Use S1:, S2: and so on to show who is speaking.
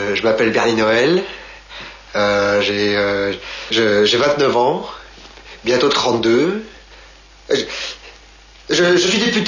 S1: Je m'appelle Bernie Noël. J'ai 29 ans, bientôt 32. Je suis député.